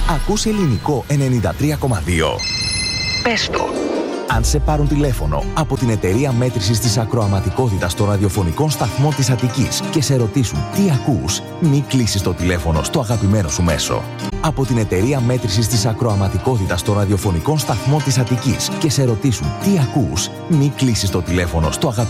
Ακούς Ελληνικό 93,2. Πες το. Αν σε πάρουν τηλέφωνο από την εταιρεία μέτρησης της ακροαματικότητας των ραδιοφωνικών σταθμών της Αττικής και σε ρωτήσουν τι ακούς, μη κλείσεις το τηλέφωνο στο αγαπημένο σου μέσο. Από την εταιρεία μέτρησης της ακροαματικότητας των ραδιοφωνικών σταθμών της Αττικής και σε ρωτήσουν τι ακούς, μη κλείσεις το τηλέφωνο στο αγαπημένο